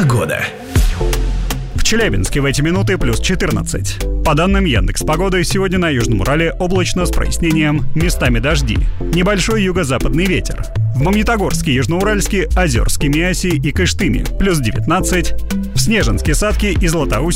Погода. В Челябинске в эти минуты плюс 14. По данным Яндекс.Погоды, сегодня на Южном Урале облачно с прояснением, местами дожди. Небольшой юго-западный ветер. В Магнитогорске, Южноуральске, Озерске, Миасе и Кыштыме плюс 19. В Снежинске, Сатке и Златоусте